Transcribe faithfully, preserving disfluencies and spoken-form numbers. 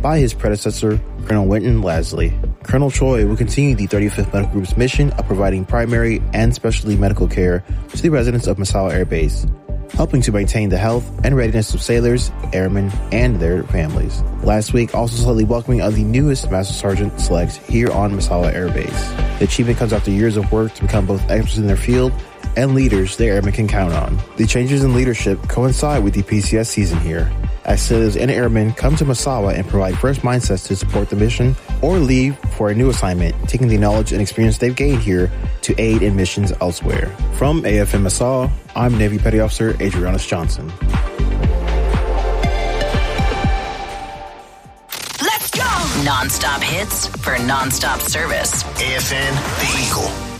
by his predecessor, Colonel Wynton Lasley. Colonel Choi will continue the thirty-fifth Medical Group's mission of providing primary and specialty medical care to the residents of Misawa Air Base, helping to maintain the health and readiness of sailors, airmen, and their families. Last week, also slightly welcoming of the newest Master Sergeant Selects here on Misawa Air Base. The achievement comes after years of work to become both experts in their field and leaders their airmen can count on. The changes in leadership coincide with the P C S season here, as sailors and airmen come to Misawa and provide fresh mindsets to support the mission or leave for a new assignment, taking the knowledge and experience they've gained here to aid in missions elsewhere. From A F M Misawa, I'm Navy Petty Officer Adrianus Johnson. Let's go! Non-stop hits for non-stop service. A F N, The Eagle.